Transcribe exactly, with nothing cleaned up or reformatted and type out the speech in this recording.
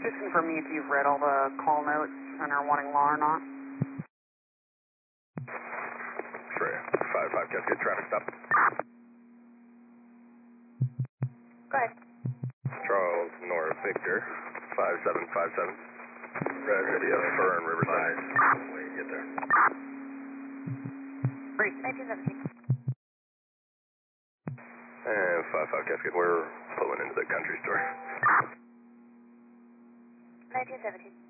Just confirm me if you've read all the call notes and are wanting law or not. Sure. five five Cascade traffic stop. Go ahead. Charles North Victor, five seven five seven. Red Video, Fern, Riverside. Wait, get there. Great. nineteen seventeen. And five five Cascade, we're pulling into the country store. nineteen seventeen.